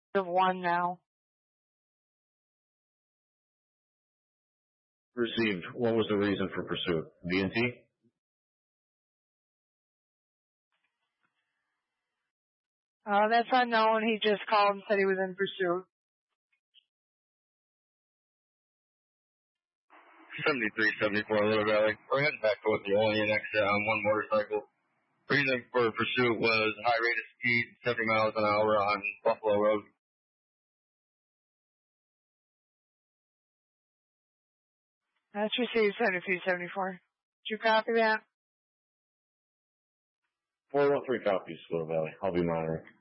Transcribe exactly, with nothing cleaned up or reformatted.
of one now. Received. What was the reason for pursuit? V and T? Uh, that's unknown. He just called and said he was in pursuit. seventy-three seventy-four Little Valley. We're heading back towards the Olean exit on one motorcycle. Reason for pursuit was high rate of speed, seventy miles an hour on Buffalo Road. That's received seventy-three seventy-four. Did you copy that? four one three copies, Little Valley. I'll be monitoring.